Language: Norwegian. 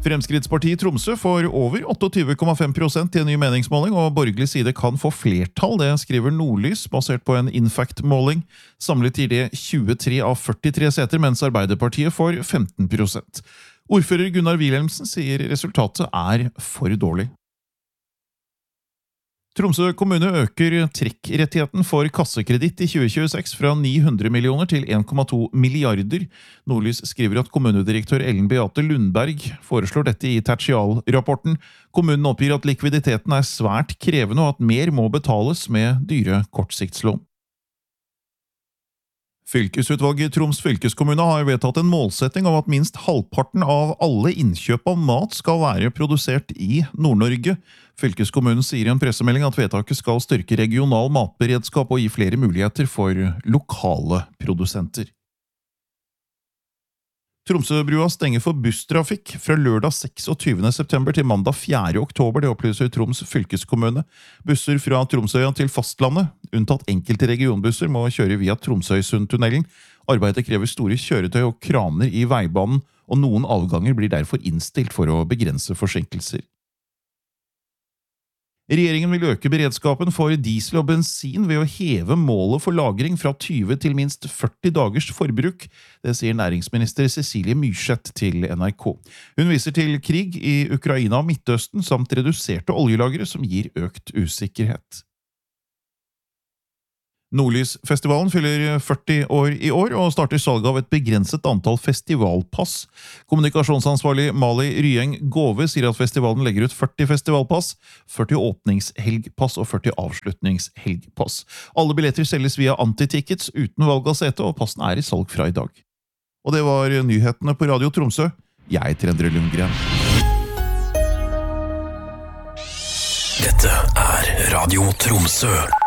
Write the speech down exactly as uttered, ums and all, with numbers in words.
Fremskrittspartiet i Tromsø får over tjueåtte komma fem prosent i en ny meningsmåling, og borgerlig side kan få flertall, det skriver Nordlys, basert på en Infact-måling. Samlet gir det tjuetre av førtitre seter, mens Arbeiderpartiet får femten prosent. Ordfører Gunnar Wilhelmsen sier resultatet er for dårlig. Tromsø kommune øker trekkrettigheten for kassekreditt i tjue tjueseks fra ni hundre millioner til en komma to milliarder. Nordlys skriver at kommunedirektør Ellen Beate Lundberg foreslår dette i tertialrapporten. Kommunen oppgir at likviditeten er svært krevende og at mer må betales med dyre kortsiktslån. Fylkesutvalget i Troms fylkeskommune har vedtatt en målsetting om at minst halvparten av alle innkjøp av mat skal være produsert i Nord-Norge. Fylkeskommunen sier i en pressemelding at vedtaket skal styrke regional matberedskap og gi flere muligheter for lokale produsenter. Tromsøbrua stenger for busstrafikk fra lørdag seksogtyvende september til mandag fjerde oktober, det opplyser Troms fylkeskommune. Busser fra Tromsøya til fastlandet, unntatt enkelte regionbusser, må kjøre via Tromsøysundtunnelen. Arbeidet krever store kjøretøy og kraner i veibanen, og noen avganger blir derfor innstilt for å begrense forsinkelser. Regjeringen vil øke beredskapen for diesel og bensin ved å heve målet for lagring fra tyve til minst førti dagers forbruk. Det sier næringsminister Cecilie Myrseth til N R K. Hun viser til krig i Ukraina og Midtøsten samt reduserte oljelagre som gir økt usikkerhet. Nordlysfestivalen fyller førti år i år og starter salget av et begrenset antall festivalpass. Kommunikasjonsansvarlig Mali Ryeng Gåve sier at festivalen legger ut førti festivalpass, førti åpningshelgpass og førti avslutningshelgpass. Alle billetter selges via Antitickets uten valg av sete, og passen er i salg fra i dag. Og det var nyhetene på Radio Tromsø. Jeg heter Endre Lundgren. Dette er Radio Tromsø.